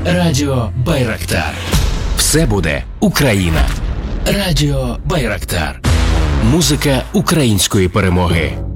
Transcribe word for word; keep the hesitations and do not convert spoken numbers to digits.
Радіо Байрактар. Все буде Україна. Радіо Байрактар. Музика української перемоги.